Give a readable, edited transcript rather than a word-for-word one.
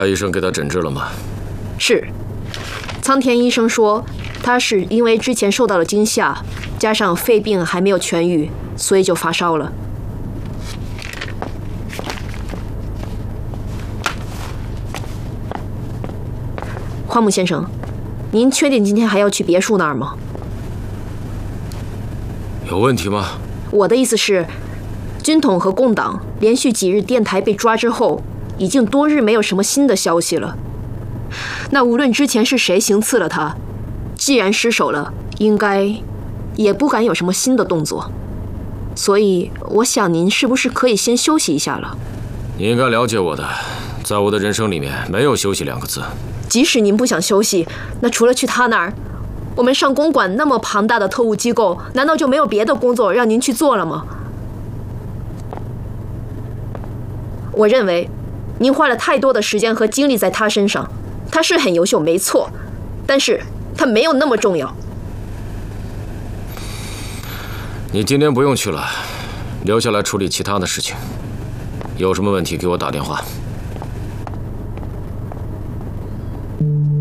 蔡医生给他诊治了吗？ 是，苍田医生说他是因为之前受到了惊吓，加上肺病还没有痊愈，所以就发烧了。花木先生，您确定今天还要去别墅那儿吗？ 有问题吗？ 我的意思是，军统和共党连续几日电台被抓之后，已经多日没有什么新的消息了。那无论之前是谁行刺了他，既然失手了，应该也不敢有什么新的动作。所以我想您是不是可以先休息一下了？ 你应该了解我的，在我的人生里面没有休息2个字。 即使您不想休息，那除了去他那儿，我们上公馆那么庞大的特务机构，难道就没有别的工作让您去做了吗？我认为您花了太多的时间和精力在他身上，他是很优秀没错，但是他没有那么重要。 你今天不用去了，留下来处理其他的事情。有什么问题给我打电话。